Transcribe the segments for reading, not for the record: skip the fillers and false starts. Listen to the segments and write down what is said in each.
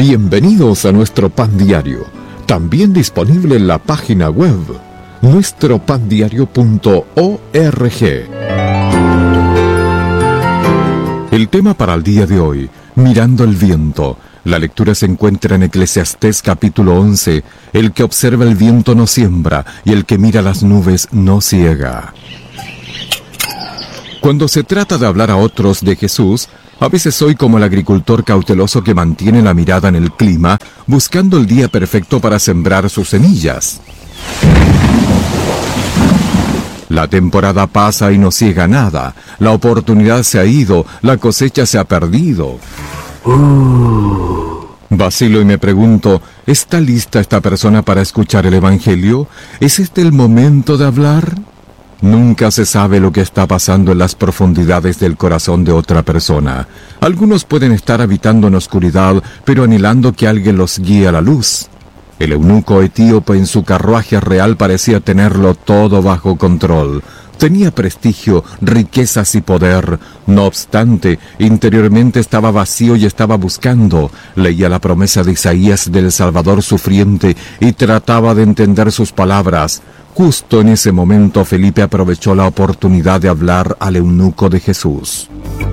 Bienvenidos a nuestro pan diario, también disponible en la página web nuestropandiario.org. El tema para el día de hoy, mirando el viento. La lectura se encuentra en Eclesiastés capítulo 11. El que observa el viento no siembra, y el que mira las nubes no ciega. Cuando se trata de hablar a otros de Jesús, a veces soy como el agricultor cauteloso que mantiene la mirada en el clima, buscando el día perfecto para sembrar sus semillas. La temporada pasa y no ciega nada. La oportunidad se ha ido, la cosecha se ha perdido. Vacilo y me pregunto, ¿está lista esta persona para escuchar el Evangelio? ¿Es este el momento de hablar? Nunca se sabe lo que está pasando en las profundidades del corazón de otra persona. Algunos pueden estar habitando en oscuridad, pero anhelando que alguien los guíe a la luz. El eunuco etíope en su carruaje real parecía tenerlo todo bajo control. Tenía prestigio, riquezas y poder. No obstante, interiormente estaba vacío y estaba buscando. Leía la promesa de Isaías del Salvador sufriente y trataba de entender sus palabras. Justo en ese momento Felipe aprovechó la oportunidad de hablar al eunuco de Jesús.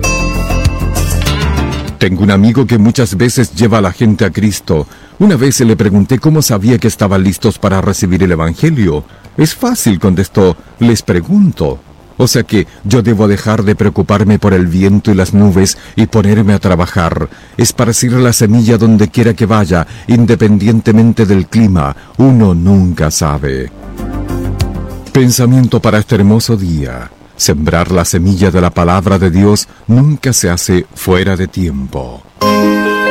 Tengo un amigo que muchas veces lleva a la gente a Cristo. Una vez le pregunté cómo sabía que estaban listos para recibir el Evangelio. Es fácil, contestó, les pregunto. O sea que yo debo dejar de preocuparme por el viento y las nubes y ponerme a trabajar, esparcir la semilla donde quiera que vaya, independientemente del clima. Uno nunca sabe. Pensamiento para este hermoso día. Sembrar la semilla de la palabra de Dios nunca se hace fuera de tiempo.